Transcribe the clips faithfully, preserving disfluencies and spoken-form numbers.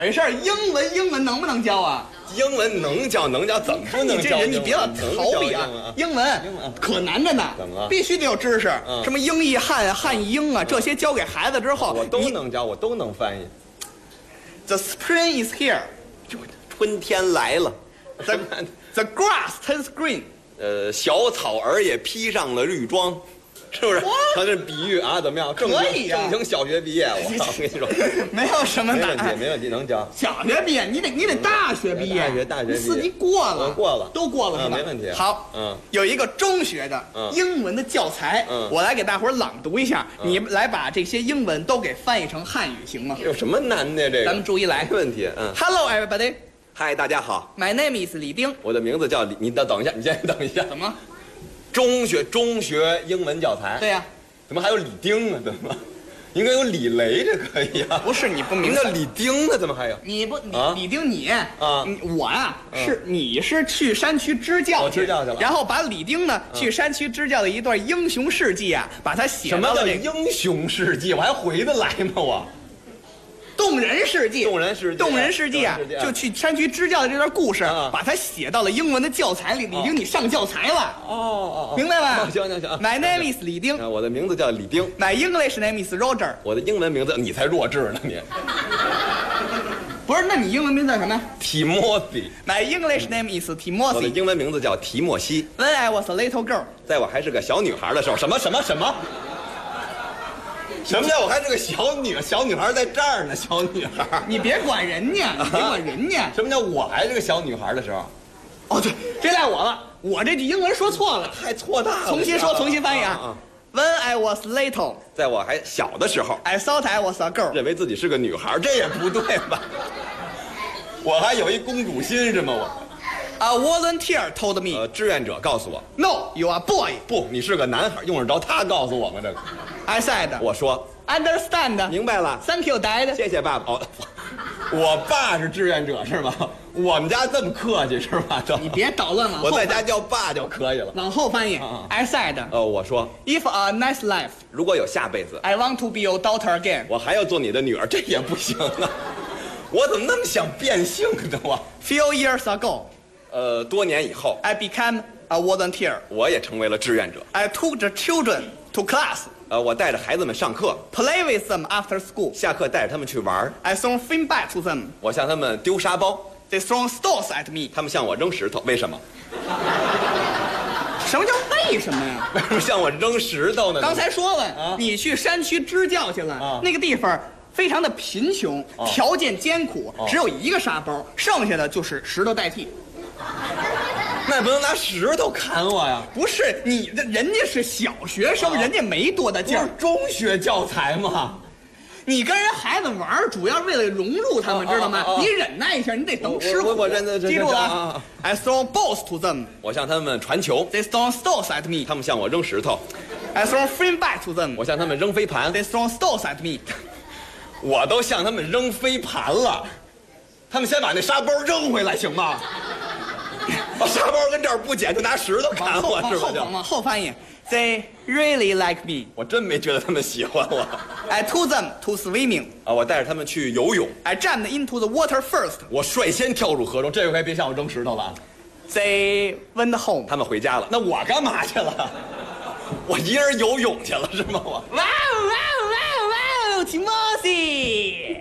没事儿，英文英文能不能教啊？ 英文能教能教，怎么不能教？ 你这人你别老逃避啊！英文可难着呢， 怎么了？ 必须得有知识，什么英译汉、汉译英啊，这些教给孩子之后， 我都能教，我都能翻译。 The spring is here， 春天来了。 The the grass turns green。 呃，小草儿也披上了绿装，是不是？他这比喻啊，怎么样？ 可以呀， 正经小学毕业，我我跟你说， 没有什么没问题，没问题，能教。 小学毕业，你得你得大学毕业， 大学大学毕业， 四级过了， 过了， 都过了是吧？ 没问题。 好，嗯，有一个中学的英文的教材，嗯，我来给大伙儿朗读一下，你来把这些英文都给翻译成汉语，行吗？ 有什么难的？这个咱们注意来， 没问题。嗯 ，Hello everybody。 嗨，大家好 ，My name is 李丁， 我的名字叫李。你等等一下，你先等一下。 怎么？ 中学中学英文教材？ 对呀、啊。 怎么还有李丁呢？怎么？应该有李雷，这可以啊。 不是你不明白。叫李丁呢？怎么还有？ 你不你、啊、李丁你啊，我呀、啊、是、嗯、你是去山区支教去，支教去了， 然后把李丁呢、嗯、去山区支教的一段英雄事迹啊，把它写到了、这个。 什么叫英雄事迹？我还回得来吗？我。 动人事迹， 动人事迹， 动人事迹啊！就去山区支教的这段故事，把它写到了英文的教材里。李丁，你上教材了？哦哦，明白吧？ 行行行。 My name is 李丁， 我的名字叫李丁。 My English name is Roger， 我的英文名字你才弱智呢你。 不是，那你英文名字叫什么 ？Timothy。 My English name is Timothy。 我的英文名字叫提莫西。 When I was a little girl， 在我还是个小女孩的时候，什么什么什么？什么叫我还是个小女小女孩在这儿呢？小女孩， 你别管人家，你别管人家。 什么叫我还是个小女孩的时候？ 哦，对，这赖我了，我这句英文说错了， 太错大了。 重新说，重新翻译啊。When I was little， 在我还小的时候 ，I thought I was a girl， 认为自己是个女孩，这也不对吧？我还有一公主心是吗？我。 A volunteer told me， 呃，志愿者告诉我 ，No, you are boy。 不，你是个男孩，用得着他告诉我吗？这个 ，I said， 我说 ，Understand， 明白了 ，Thank you, Dad， 谢谢爸爸。哦，我爸是志愿者是吗？我们家这么客气是吧？ 你别捣乱了， 我在家叫爸就可以了。 往后翻译 ，I said， 呃，我说 ，If a nice life， 如果有下辈子 ，I want to be your daughter again， 我还要做你的女儿，这也不行啊！我怎么那么想变性呢？我 ，Few years ago。 呃，多年以后 ，I became a volunteer， 我也成为了志愿者。 I took the children to class， 呃，我带着孩子们上课 ，play with them after school， 下课带着他们去玩 I throw fin back to them， 我向他们丢沙包 ，They throw stones at me， 他们向我扔石头，为什么？ 什么叫为什么呀？ 为什么向我扔石头呢？ 刚才说了，啊、你去山区支教去了，啊、那个地方非常的贫穷，啊、条件艰苦，啊、只有一个沙包，剩下的就是石头代替。 那也不能拿石头砍我呀！ 不是你的，人家是小学生，啊、人家没多大劲儿， 中学教材嘛。 你跟人孩子玩，主要为了融入他们，啊、知道吗？啊啊、你忍耐一下，你得等吃苦。 我我认得， 记住了。啊、I throw balls to them， 我向他们传球。 They throw stones at me， 他们向我扔石头。 I throw fin back to them， 我向他们扔飞盘。 They throw stones at me， 我都向他们扔飞盘了，他们先把那沙包扔回来行吗？把沙包跟这儿不捡，就拿石头砍我，是吧？ 往往后翻译 ，They really like me。 我真没觉得他们喜欢我。 I took them to swimming。 啊，我带着他们去游泳。 I jumped into the water first。 我率先跳入河中，这回别向我扔石头了。 They went home。 他们回家了，那我干嘛去了？我一人游泳去了是吗？我。 哇哦哇哦哇哦哇哦 ，Timothy。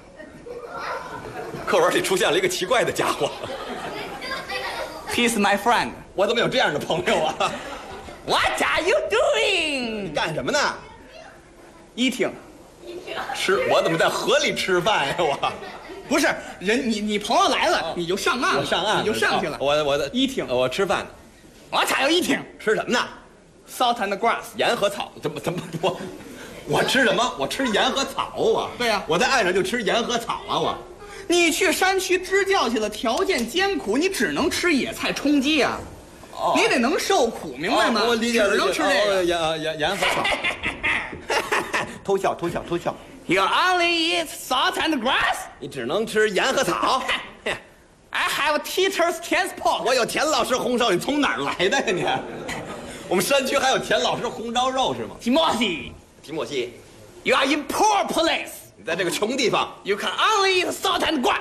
课文里出现了一个奇怪的家伙。 He's my friend。 我怎么有这样的朋友啊 ？What are you doing？ 你干什么呢 ？Eating。 吃？我怎么在河里吃饭呀？我。 不是人，你你朋友来了，哦、你就上岸了， 我上岸， 你就上去了。 哦、我我的 eating， 我吃饭呢。 我才要 eating， 吃什么呢 ？Salt and grass， 盐和草。怎么怎么我我吃什么？我吃盐和草啊。 对呀、啊， 我在岸上就吃盐和草啊。我。 你去山区支教去了，条件艰苦，你只能吃野菜充饥啊！哦、你得能受苦，明白吗？ 哦、我理解了， 只能吃这个盐盐盐和草。偷笑，偷笑，偷笑。 You only eat salt and grass。 你只能吃盐和草。 I have teachers transport。 我有田老师红烧，你从哪儿来的呀你？我们山区还有田老师红烧肉是吗？ 提莫西， 提莫西 ，You are in poor place。 你在这个穷地方 You can only eat salt and grass。